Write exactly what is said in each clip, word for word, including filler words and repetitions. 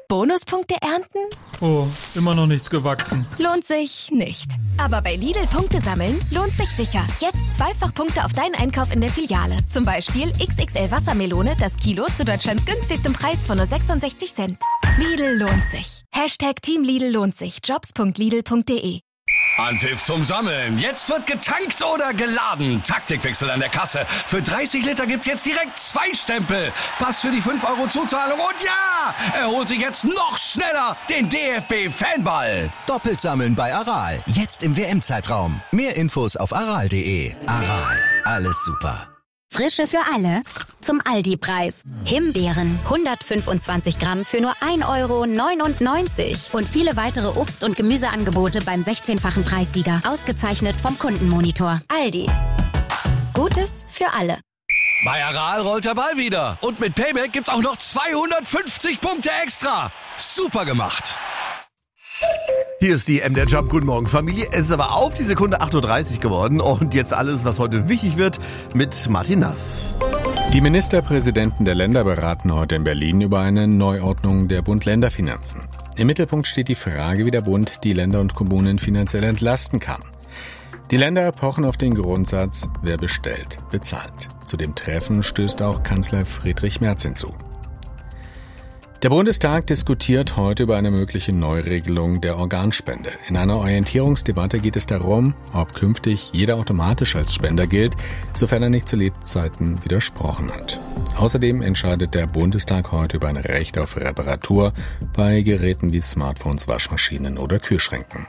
Bonuspunkte ernten? Oh, immer noch nichts gewachsen. Lohnt sich nicht. Aber bei Lidl Punkte sammeln lohnt sich sicher. Jetzt zweifach Punkte auf deinen Einkauf in der Filiale. Zum Beispiel X X L Wassermelone, das Kilo zu Deutschlands günstigstem Preis von nur sechsundsechzig Cent. Lidl lohnt sich. Hashtag Team Lidl lohnt sich. jobs punkt lidl punkt de. Anpfiff zum Sammeln. Jetzt wird getankt oder geladen. Taktikwechsel an der Kasse. Für dreißig Liter gibt's jetzt direkt zwei Stempel. Pass für die fünf Euro Zuzahlung. Und ja, er holt sich jetzt noch schneller den D F B-Fanball. Doppelt sammeln bei Aral. Jetzt im W M-Zeitraum. Mehr Infos auf aral punkt de. Aral. Alles super. Frische für alle zum Aldi-Preis. Himbeeren hundertfünfundzwanzig Gramm für nur ein Euro neunundneunzig. Und viele weitere Obst- und Gemüseangebote beim sechzehnfachen Preissieger. Ausgezeichnet vom Kundenmonitor. Aldi. Gutes für alle. Bei Aral rollt der Ball wieder. Und mit Payback gibt's auch noch zweihundertfünfzig Punkte extra. Super gemacht. Hier ist die M D R Job. Guten Morgen, Familie. Es ist aber auf die Sekunde acht Uhr dreißig geworden. Und jetzt alles, was heute wichtig wird, mit Martin Nass. Die Ministerpräsidenten der Länder beraten heute in Berlin über eine Neuordnung der Bund-Länder-Finanzen. Im Mittelpunkt steht die Frage, wie der Bund die Länder und Kommunen finanziell entlasten kann. Die Länder pochen auf den Grundsatz, wer bestellt, bezahlt. Zu dem Treffen stößt auch Kanzler Friedrich Merz hinzu. Der Bundestag diskutiert heute über eine mögliche Neuregelung der Organspende. In einer Orientierungsdebatte geht es darum, ob künftig jeder automatisch als Spender gilt, sofern er nicht zu Lebzeiten widersprochen hat. Außerdem entscheidet der Bundestag heute über ein Recht auf Reparatur bei Geräten wie Smartphones, Waschmaschinen oder Kühlschränken.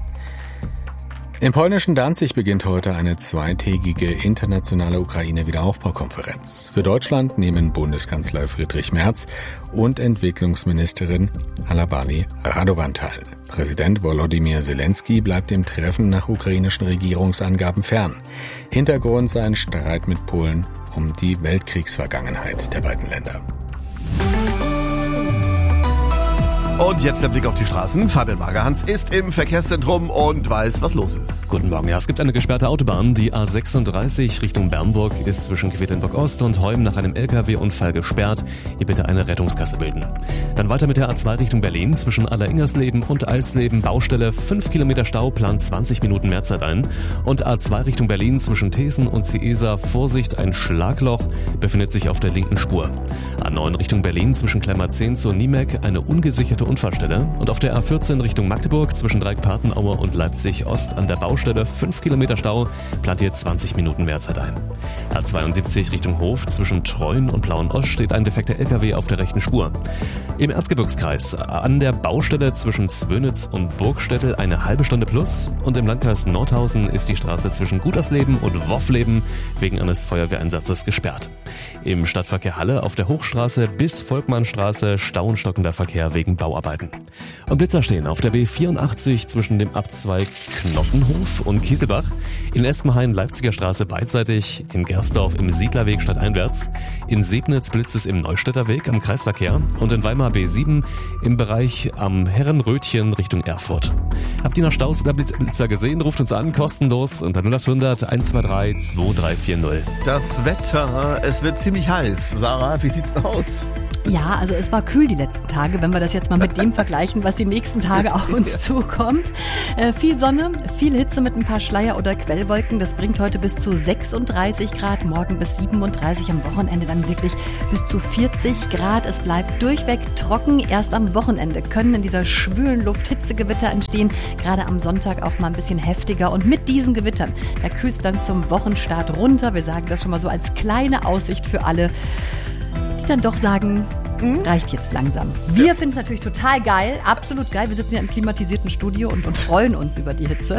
Im polnischen Danzig beginnt heute eine zweitägige internationale Ukraine-Wiederaufbaukonferenz. Für Deutschland nehmen Bundeskanzler Friedrich Merz und Entwicklungsministerin Halabali Radovan teil. Präsident Volodymyr Zelensky bleibt dem Treffen nach ukrainischen Regierungsangaben fern. Hintergrund sei ein Streit mit Polen um die Weltkriegsvergangenheit der beiden Länder. Und jetzt der Blick auf die Straßen. Fabian Magerhans ist im Verkehrszentrum und weiß, was los ist. Guten Morgen. Ja, es gibt eine gesperrte Autobahn. Die A sechsunddreißig Richtung Bernburg ist zwischen Quedlinburg Ost und Heum nach einem L K W-Unfall gesperrt. Hier bitte eine Rettungskasse bilden. Dann weiter mit der A zwei Richtung Berlin. Zwischen Alleringers-Leben und Alsleben Baustelle. fünf Kilometer Stau, plant zwanzig Minuten Mehrzeit ein. Und A zwei Richtung Berlin zwischen Thesen und Ciesa. Vorsicht, ein Schlagloch befindet sich auf der linken Spur. A neun Richtung Berlin zwischen Klemmerzehns und Niemek eine ungesicherte Unfallstelle. Und auf der A vierzehn Richtung Magdeburg zwischen Dreieck-Papenaue und Leipzig Ost an der Baustelle fünf Kilometer Stau, plant hier zwanzig Minuten Mehrzeit ein. A zweiundsiebzig Richtung Hof zwischen Treuen und Plauen Ost steht ein defekter L K W auf der rechten Spur. Im Erzgebirgskreis an der Baustelle zwischen Zwönitz und Burgstädtel eine halbe Stunde plus. Und im Landkreis Nordhausen ist die Straße zwischen Gutersleben und Woffleben wegen eines Feuerwehreinsatzes gesperrt. Im Stadtverkehr Halle auf der Hochstraße bis Volkmannstraße Stau und stockender Verkehr wegen Bauarbeiten. Und Blitzer stehen auf der B vierundachtzig zwischen dem Abzweig Knottenhof und Kieselbach, in Espenhain Leipziger Straße beidseitig, in Gersdorf im Siedlerweg stadteinwärts, in Sebnitz blitzt es im Neustädter Weg am Kreisverkehr und in Weimar B sieben im Bereich am Herrenrötchen Richtung Erfurt. Habt ihr noch Staus oder Blitzer gesehen? Ruft uns an, kostenlos unter null acht hundert eins zwei drei zwei drei vier null. Das Wetter, es wird ziemlich heiß. Sarah, wie sieht's denn aus? Ja, also es war kühl die letzten Tage, wenn wir das jetzt mal mit dem vergleichen, was die nächsten Tage auf uns zukommt. Äh, viel Sonne, viel Hitze mit ein paar Schleier- oder Quellwolken. Das bringt heute bis zu sechsunddreißig Grad, morgen bis siebenunddreißig, am Wochenende dann wirklich bis zu vierzig Grad. Es bleibt durchweg trocken. Erst am Wochenende können in dieser schwülen Luft Hitzegewitter entstehen. Gerade am Sonntag auch mal ein bisschen heftiger. Und mit diesen Gewittern, da kühlt es dann zum Wochenstart runter. Wir sagen das schon mal so als kleine Aussicht für alle, die dann doch sagen, reicht jetzt langsam. Wir ja. finden es natürlich total geil, absolut geil. Wir sitzen ja im klimatisierten Studio und, und freuen uns über die Hitze.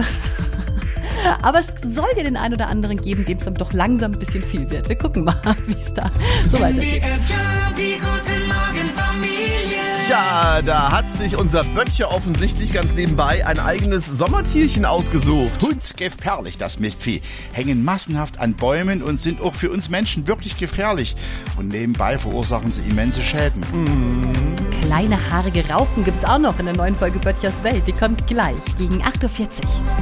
Aber es soll ja den einen oder anderen geben, dem es dann doch langsam ein bisschen viel wird. Wir gucken mal, wie es da so weitergeht. Die gute Morgenfamilie. Ja, da hat sich unser Böttcher offensichtlich ganz nebenbei ein eigenes Sommertierchen ausgesucht. Hundsgefährlich, das Mistvieh. Hängen massenhaft an Bäumen und sind auch für uns Menschen wirklich gefährlich. Und nebenbei verursachen sie immense Schäden. Mm. Kleine haarige Raupen gibt's auch noch in der neuen Folge Böttchers Welt. Die kommt gleich gegen acht Uhr vierzig.